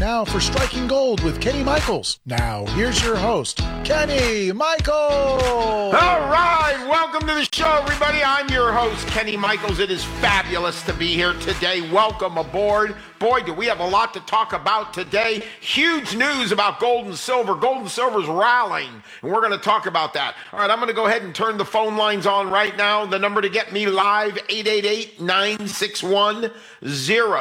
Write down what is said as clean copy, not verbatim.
now for Striking Gold with Kenny Michaels. Now, here's your host, Kenny Michaels. All right, welcome to the show, everybody. I'm your host, Kenny Michaels. It is fabulous to be here today. Welcome aboard. Boy, do we have a lot to talk about today. Huge news about gold and silver. Gold and silver's rallying, and we're going to talk about that. All right, I'm going to go ahead and turn the phone lines on right now. The number to get me live, 888-961-00